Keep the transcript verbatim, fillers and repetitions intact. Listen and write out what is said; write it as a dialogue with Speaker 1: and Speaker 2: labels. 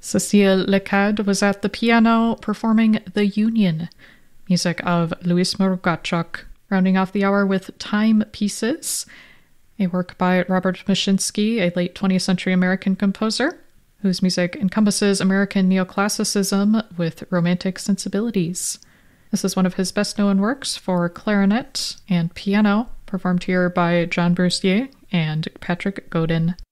Speaker 1: Cécile Lecade was at the piano performing The Union, music of Louis Mrugachuk, rounding off the hour with Time Pieces, a work by Robert Muschinsky, a late twentieth century American composer, whose music encompasses American neoclassicism with romantic sensibilities. This is one of his best-known works for clarinet and piano, performed here by John Brussier and Patrick Godin.